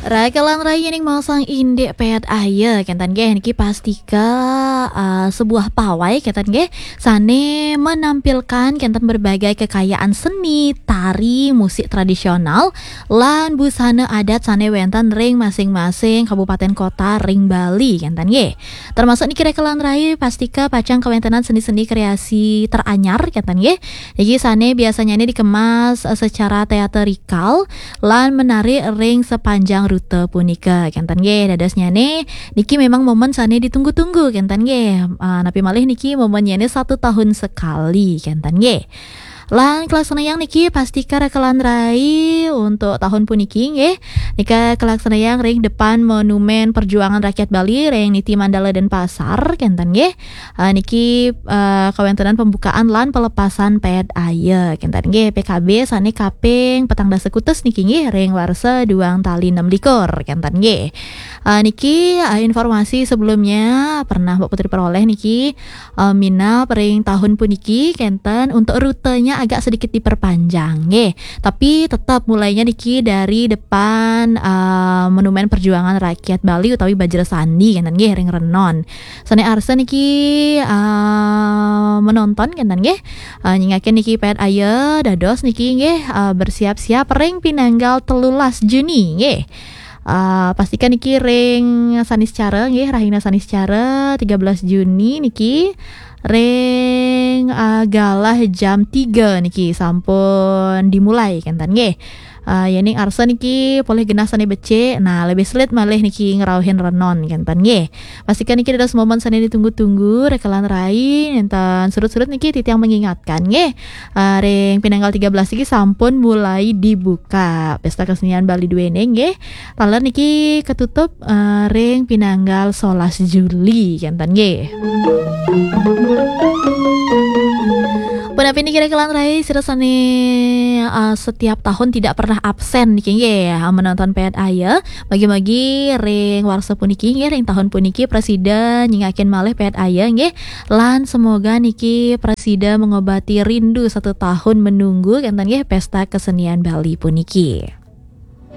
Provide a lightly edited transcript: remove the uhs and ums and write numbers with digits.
Rakalan raya ning masang indek pet aya kentan ge niki pastika sebuah pawai kentan ge sane menampilkan kentan berbagai kekayaan seni, tari, musik tradisional lan busana adat sane wenten ring masing-masing kabupaten kota ring Bali kentan ge. Termasuk niki rakalan raya pastika pacang kawentenan seni-seni kreasi teranyar kentan ge. Iki sane biasanya ini dikemas secara teatrikal lan menarik ring sepanjang rute punika kentan ge. Dadasnya niki memang momen sane ditunggu-tunggu kentan ge. Napi malih niki momennya 1 tahun sekali kentan ge. Lan kelaksanaan niki pastika rakalan rai untuk tahun puniki nggih. Nika kelaksanaan ring depan Monumen Perjuangan Rakyat Bali ring Niti Mandala dan Pasar kentan nggih. Niki kawentenan pembukaan lan pelepasan pet aya kentan nggih. PKB sane kaping petang dasa kutus niki nggih ring warsa duang tali 6 likur kentan nggih. Niki informasi sebelumnya pernah Mbak Putri peroleh niki mina ring tahun puniki kenten untuk rutenya agak sedikit diperpanjang nggih. Tapi tetap mulainya niki dari depan Monumen Perjuangan Rakyat Bali utawi Bajra Sandi kentan nggih ring renon. Sane arsa niki menonton kentan nggih nyingaken niki pet aya dados niki nggih bersiap-siap ring pinanggal 13 Juni nggih. Pastikan niki ring saniscara nggih rahina saniscara 13 Juni niki ring galah jam 3 niki sampun dimulai kentan nggih. Yening arsa niki poleh genah sane becik. Nah, lebih selit malih niki ngerauhin renon kentan nggih. Pastikan niki dados momen sane ditunggu-tunggu rekalan rai enten surut-surut niki titiang mengingatkan nggih. Ring pinanggal 13 niki sampun mulai dibuka. Pesta Kesenian Bali duene nggih. Taler niki ketutup ring pinanggal 11 Juli kentan nggih. Penapi niki rekalan rai sirasane setiap tahun tidak pernah absen niki nggih menonton pet aya bagi-bagi ring warsa puniki nggih ring tahun puniki presiden nyingaken malih pet aya nggih lan semoga niki presiden mengobati rindu 1 tahun menunggu kentan nggih pesta kesenian Bali puniki.